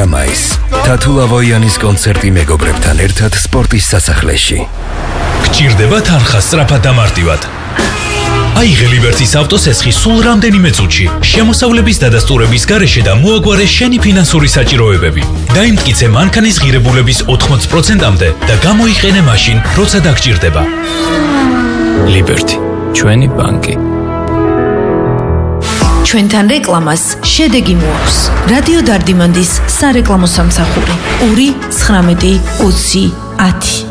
მაისს. თათუ ლავოიანის კონცერტი მეგობრებთან ერთად სპორტის სასახლეში. გჭირდება თანხა სწრაფად და მარტივად. აიღე ლიბერტის ავტოსესხი სულ რამდენიმე წუთში. შემოსავლების დადასტურების გარეშე და მოაგვარე შენი ფინანსური საჭიროებები. დაიმტკიცე მანქანის ღირებულების 80%-მდე და გამოიყენე მაშინ, როცა დაგჭირდება. ლიბერტი, ჩვენი ბანკი. ჩვენთან რეკლამას შედეგი მოაქვს. რადიო დარდიმანდის სარეკლამო სამსახური 2 19 20 10.